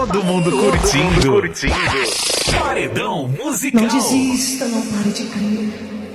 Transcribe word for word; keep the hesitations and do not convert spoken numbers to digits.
todo mundo curtindo. Paredão musical. Não desista, não pare de crer.